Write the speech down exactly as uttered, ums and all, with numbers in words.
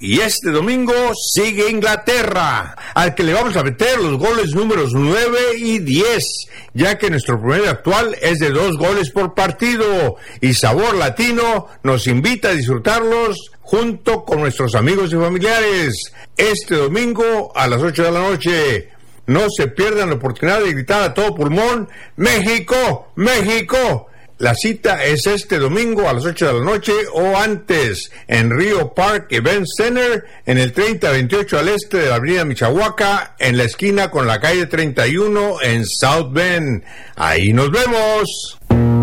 Y este domingo sigue Inglaterra, al que le vamos a meter los goles números nueve y diez, ya que nuestro promedio actual es de dos goles por partido, y Sabor Latino nos invita a disfrutarlos junto con nuestros amigos y familiares, este domingo a las ocho de la noche. No se pierdan la oportunidad de gritar a todo pulmón, ¡México! ¡México! La cita es este domingo a las ocho de la noche o antes en Rio Park Event Center en el treinta veintiocho al este de la avenida Michoacán, en la esquina con la calle treinta y uno en South Bend. Ahí nos vemos.